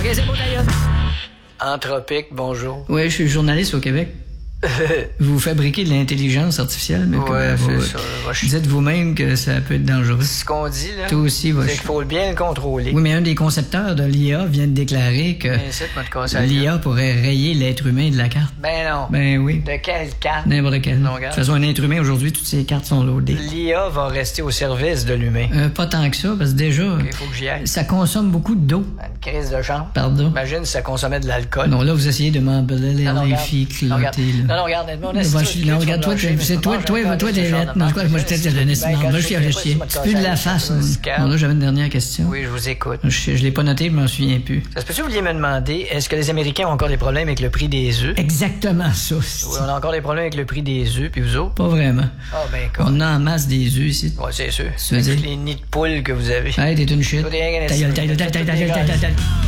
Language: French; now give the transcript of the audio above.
OK, c'est beau, d'ailleurs. Anthropique, bonjour. Oui, je suis journaliste au Québec. Vous fabriquez de l'intelligence artificielle, mais ouais, c'est ça. Vous dites vous-même que ça peut être dangereux. Ce qu'on dit, là, toi aussi, c'est qu'il faut bien le contrôler. Oui, mais un des concepteurs de l'IA vient de déclarer que l'IA pourrait rayer l'être humain de la carte. Ben non. Ben oui. De quelle carte? N'importe quelle. De toute façon, un être humain, aujourd'hui, toutes ces cartes sont loadées. L'IA va rester au service de l'humain. Pas tant que ça, parce que déjà, il faut que j'y aille. Ça consomme beaucoup d'eau. Une crise de chambre. Pardon? Imagine si ça consommait de l'alcool. Non, là, vous essayez de m'emballer les filles clottées. Non, regarde, non, regarde, toi, c'est toi, t'es lettre. Non, moi, je t'ai dit, le chien. Tu pues de la face. Bon, là, j'avais une dernière question. Oui, je vous écoute. Je l'ai pas noté, je m'en souviens plus. Est-ce que vous vouliez me demander, est-ce que les Américains ont encore des problèmes avec le prix des œufs? Exactement ça. Oui, on a encore des problèmes avec le prix des œufs, puis vous autres? Pas vraiment. Ah, ben, quoi. On a en masse des œufs ici. Ouais, c'est sûr. C'est les nids de poules que vous avez. Hey, t'es une chute. Ta gueule.